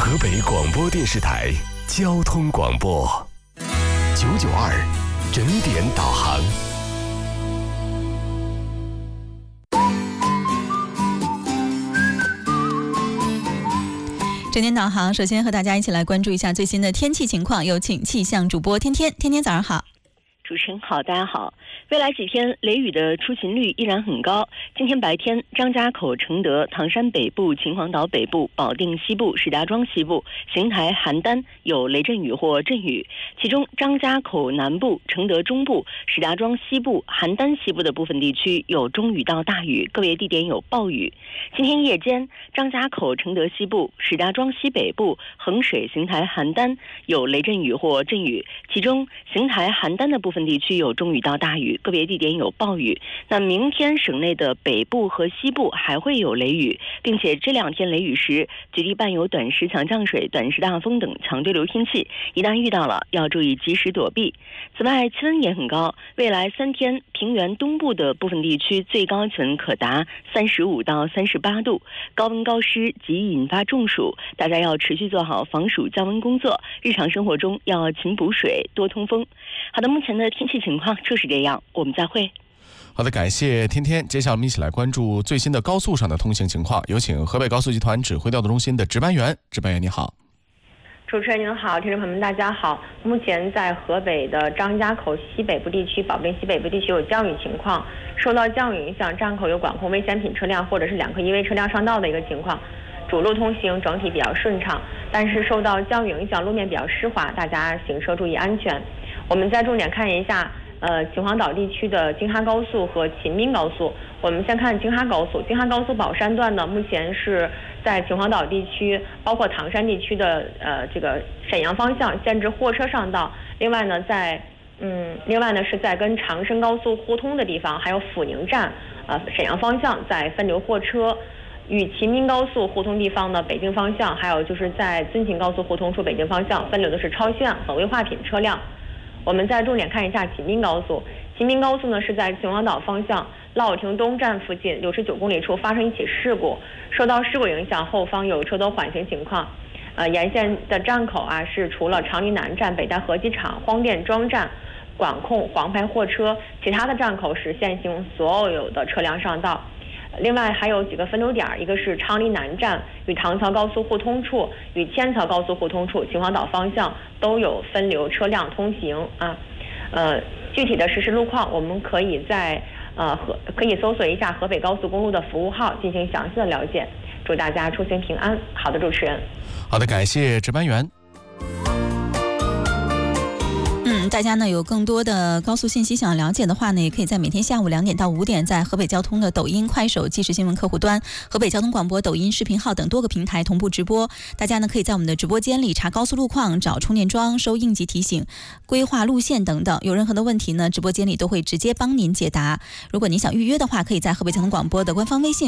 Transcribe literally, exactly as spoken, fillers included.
河北广播电视台交通广播九九二整点导航。 整点导航，首先和大家一起来关注一下最新的天气情况，有请气象主播天天。天天早上好。 主持人好，大家好。未来几天雷雨的出勤率依然很高。今天白天，张家口、承德、唐山北部、秦皇岛北部、保定西部、石家庄西部、邢台、邯郸有雷阵雨或阵雨，其中张家口南部、承德中部、石家庄西部、邯郸西部的部分地区有中雨到大雨，个别地点有暴雨。今天夜间，张家口、承德西部、石家庄西北部、衡水、邢台、邯郸有雷阵雨或阵雨，其中邢台、邯郸的部分地区有中雨到大雨，个别地点有暴雨。那明天省内的北部和西部还会有雷雨，并且这两天雷雨时局地伴有短时强降水、短时大风等强对流天气，一旦遇到了要注意及时躲避。此外，气温也很高，未来三天平原东部的部分地区最高气温可达三十五到三十八度，高温高湿及引发中暑，大家要持续做好防暑降温工作，日常生活中要勤补水、多通风。好的，目前的天气情况就是这样，我们再会。 好的，感谢天天。接下来我们一起来关注最新的高速上的通行情况，有请河北高速集团指挥调度中心的值班员。值班员你好。 主持人您好，听众朋友们大家好。目前在河北的张家口西北部地区、保定西北部地区有降雨情况，受到降雨影响，站口有管控危险品车辆或者是两颗依危车辆上道的一个情况，主路通行整体比较顺畅，但是受到降雨影响，路面比较湿滑，大家行车注意安全。我们再重点看一下呃，秦皇岛地区的京哈高速和秦滨高速。我们先看京哈高速，京哈高速宝山段呢，目前是在秦皇岛地区，包括唐山地区的呃这个沈阳方向限制货车上道。另外呢，在嗯，另外呢是在跟长深高速互通的地方，还有阜宁站呃沈阳方向在分流货车。与秦滨高速互通地方呢，北京方向，还有就是在遵秦高速互通处北京方向分流的是超限和危化品车辆。我们再重点看一下秦滨高速。秦滨高速呢是在秦皇岛方向乐亭东站附近六十九公里处发生一起事故，受到事故影响，后方有车多缓行情况。呃，沿线的站口啊是除了长堤南站、北戴河机场、荒店庄站管控黄牌货车，其他的站口是限行所有的车辆上道。另外还有几个分流点，一个是昌黎南站与唐曹高速互通处与天曹高速互通处，秦皇岛方向都有分流车辆通行啊。呃，具体的实时路况，我们可以在呃河可以搜索一下河北高速公路的服务号进行详细的了解。祝大家出行平安。好的，主持人。 好的，感谢值班员。 嗯，大家呢有更多的高速信息想要了解的话呢，也可以在每天下午两点到五点，在河北交通的抖音、快手、即时新闻客户端、河北交通广播抖音视频号等多个平台同步直播。大家呢可以在我们的直播间里查高速路况、找充电桩、收应急提醒、规划路线等等。有任何的问题呢，直播间里都会直接帮您解答。如果您想预约的话，可以在河北交通广播的官方微信